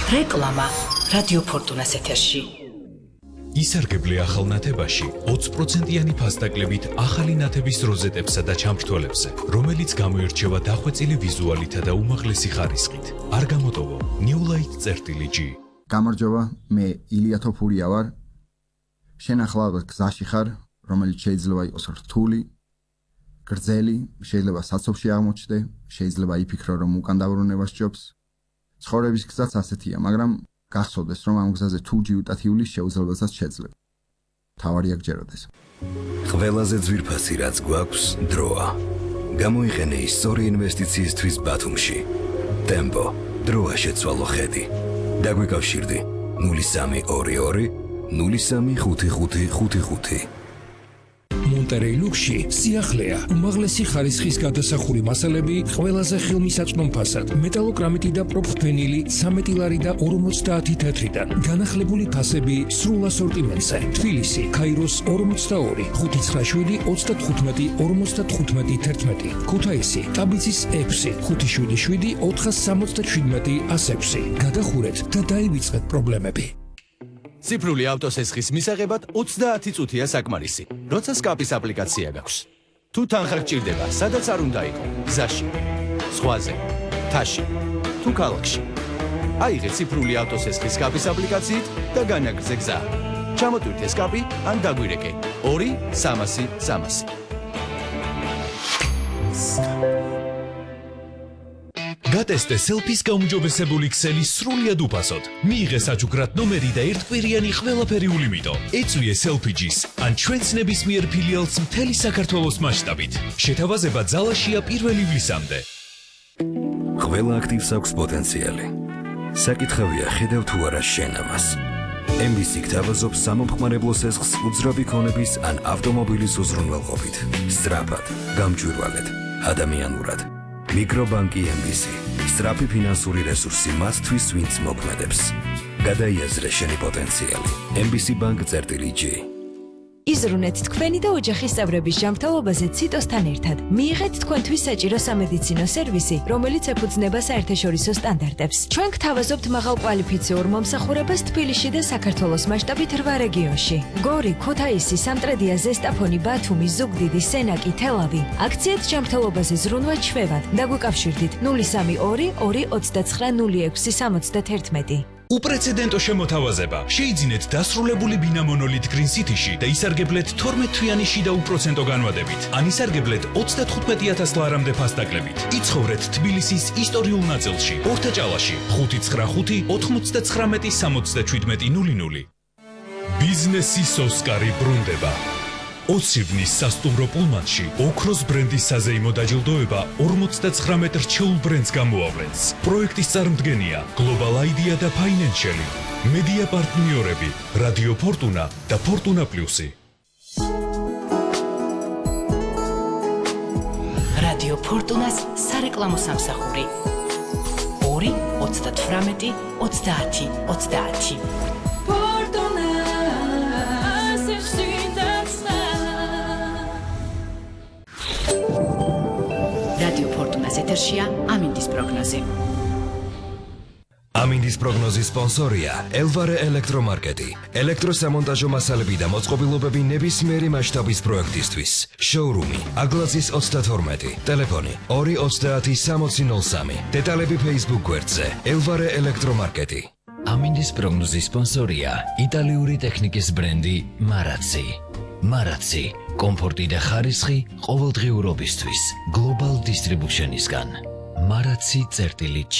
რეკლამა რადიო ფორტუნას ეთერში. ისარგებლე ახალ ნათებაში 20%-იანი ფასდაკლებით ახალი ნათების როზეტებსა და ჩამრთველებზე, რომელიც გამოირჩევა დახვეწილი ვიზუალითა და უმაღლესი ხარისხით. არ გამოტოვო newlight.g. გამარჯობა, მე ილია თოფურია ვარ. შენ ახლა გზაში ხარ, რომელიც შეიძლება იყოს რთული, გრძელი, შეიძლება საცობში აღმოჩნდე, შეიძლება იფიქრო, რომ უკან დაბრუნება სჯობს. ცხოვრების გზაც ასეთია, მაგრამ გახსოვდეს, რომ ამ გზაზე თუ ჯიუტად იulis შეუძლებელსაც შეძლებ. თავარია გჯეროდეს. ყველაზე ძვირფასი რაც გვაქვს, დროა. გამოიყენე ის სწორი ინვესტიციისთვის ბათუმში. ტემპო, დროა შეცვალო ხედი. დაგვიკავშირდი 0322 035555. მონტერეი ლუქსში სიახლეა, უმაღლესი ხარისხის გადასახური მასალები ყველაზე ხელმისაწვდომ ფასად, მეტალოკრამიტი და პროფტვენილი 13 ლარი და 50 თეთრიდან, განახლებული ფასები სრულ ასორტიმენტზე. თბილისი, ქაიროს 42, 597 35 55 11, ქუთაისი, ტაბიცის 6, 577 477 106. გადახურეთ და დაივიწყეთ პრობლემები. ციფრული ავტოსესხის მისაღებად 30 წუთია საკმარისი, როცა სკაპის აპლიკაცია გაქვს. თუ თანხა გჭირდება, სადაც არ უნდა იყო, გზაში, ზღვაზე, მთაში, თუ ქალაქში. აიღე ციფრული ავტოსესხის სკაპის აპლიკაციით და განაგრძე გზა. ჩამოტვირთე სკაპი ან დაგვირეკე 2-300-300. გატესტე სელფის გაუმჯობესებული ქსელი სრულად უფასოდ. მიიღე საჩუქრად ნომერი და ერთკვირიანი ყველაფერი ულიმიტო. ეწვიე სელფიჯის ან ჩვენს ნებისმიერ ფილიალს მთელი საქართველოს მასშტაბით. შეთავაზება ძალაშია 1 ივლისამდე. ყველა აქტივს აქვს პოტენციალი. საკითხავია ხედავ თუ არა შენ ამას. MBC გთავაზობს სამომხმარებლო სესხს უძრავი ქონების ან ავტომობილის უზრუნველყოფით. სწრაფად, გამჭვირვალედ, ადამიანურად. მიკრობანკი MBC. სწრაფი ფინანსური რესურსი მათთვის, ვინც მოქმედებს. გადაიაზრე შენი პოტენციალი. MBC Bank.g. იზრუნეთ თქვენი და ოჯახის წევრების ჯანმრთელობაზე ციტოსთან ერთად. მიიღეთ თქვენთვის საჭირო სამედიცინო სერვისი, რომელიც ეფუძნება საერთაშორისო სტანდარტებს. ჩვენ გთავაზობთ მაღალკვალიფიციურ მომსახურებას თბილისში და საქართველოს მასშტაბით 8 რეგიონში. გორი, ქუთაისი, სამტრედია, ზესტაფონი, ბათუმი, ზუგდიდი, სენაკი, თელავი. აქციეთ ჯანმრთელობაზე ზრუნვა ჩვევად. დაგვიკავშირდით 032 229 0671. უპრეცედენტო შემოთავაზება. შეიძინეთ დასრულებული ბინა მონოლით Green City-ში და ისარგებლეთ 12 თვიანი შიდა უპროცენტო განვადებით. ან ისარგებლეთ 35,000 ლარამდე ფასდაკლებით. იცხოვრეთ თბილისის ისტორიულ ნაწილში, ორთაჭალაში, 595 99 67 00. ბიზნესის ოსკარი ბრუნდება. ოცივნის სასტუმრო პულმანში ოქროს ბრენდის საზეიმო დაჯილდოება 59 რჩეულ ბრენდს გამოავლენს. პროექტის წარმდგენია Global Idea და Financial. მედია პარტნიორები რადიო ფორტუნა და ფორტუნა პლუსი. რადიო ფორტუნას სარეკლამო სამსახური 2-38-30-30. რადიო ფორტუნას ეთერშია ამინდის პროგნოზი. ამინდის პროგნოზის სპონსორია ელვარე ელექტრომარკეტი. ელექტროსამონტაჟო მასალები და მოწყობილობები ნებისმიერი მასშტაბის პროექტისთვის. შოურუმი აგლაძის 32, ტელეფონი 230 6003. დეტალები Facebook გვერდზე ელვარე ელექტრომარკეტი. ამინდის პროგნოზის სპონსორია იტალიური ტექნიკის ბრენდი მარაცი. მარაცი, კომფორტი და ხარისხი ყოველდღიურობისთვის. Global Distribution-ისგან. maraczi.g.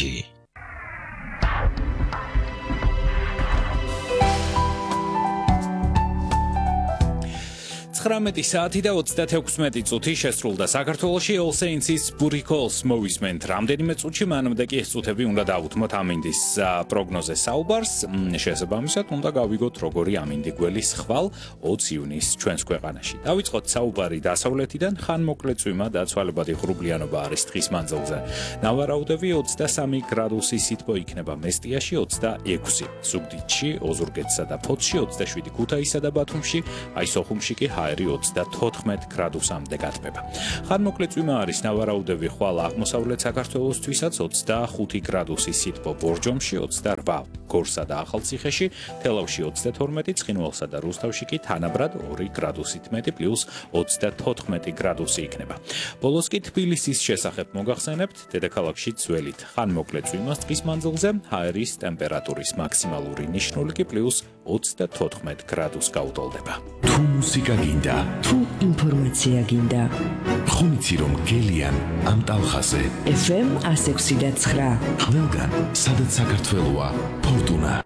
19 საათი და 36 წუთი შესრულდა საქართველოში All Saints-ის Burikos მოვისმენთ რამდენიმე წუთში, მანამდე კი ეს წუთები უნდა დავუთმოთ ამინდის პროგნოზეს საუბარს. შესაბამისად უნდა გავიგოთ როგორი ამინდი გველის ხვალ 20 ივნისს ჩვენს ქვეყანაში. დავიწყოთ საუბარი დასავლეთიდან, ხანმოკლე წვიმა და ცვალებადი ღრუბლიანობა არის დღის მანძილზე. ნავარაუდები 23 გრადუსი სითბო იქნება მესტიაში, 26 ზუგდიდში, ოზურგეთსა და ფოთში, 27 ქუთაისსა და ბათუმში, აი სოხუმში კი ჰაერში ზამთარი 34 გრადუსამდე გათბება. ხანმოკლე წვიმა არის ნავარაუდები ხვალ აღმოსავლეთ საქართველოსთვისაც 25 გრადუსი სითბო ბორჯომში 28 გორსა და ახალციხეში, თელავში 32, ცხინვალსა და რუსთავში კი თანაბრად 2 გრადუსით მეტი პლუს 34 გრადუსი იქნება. ბოლოს კი თბილისის შესახებ მოგახსენებთ, დედაქალაქში ძველით ხანმოკლე წვიმას დღის მანძილზე ჰაერის ტემპერატურის მაქსიმალური ნიშნული კი პლუს 34 გრადუსს გაუტოლდება. თუ მუსიკა გინდა, თუ ინფორმაცია გინდა, ხომ იცი რომ გელიან ამ ტალხაზე FM 106.9 ყველგან, სადაც საქართველოა, ფორტუნა